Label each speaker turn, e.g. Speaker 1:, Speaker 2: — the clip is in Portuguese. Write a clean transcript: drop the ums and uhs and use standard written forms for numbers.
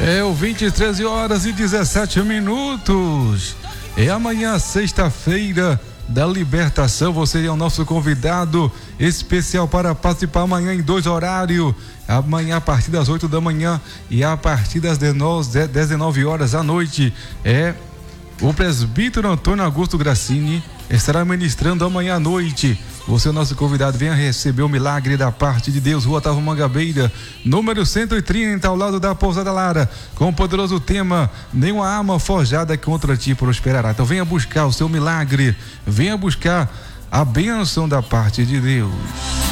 Speaker 1: Ouvinte, 13 horas e 17 minutos. É amanhã, sexta-feira da libertação. Você é o nosso convidado especial para participar amanhã em 2 horários. Amanhã a partir das 8 da manhã e a partir das 19 horas da noite. O presbítero Antônio Augusto Grassini estará ministrando amanhã à noite. Você é o nosso convidado, venha receber o milagre da parte de Deus. Rua Otávio Mangabeira, número 130, ao lado da Pousada Lara, com o poderoso tema: nenhuma arma forjada contra ti prosperará. Então venha buscar o seu milagre, venha buscar a bênção da parte de Deus.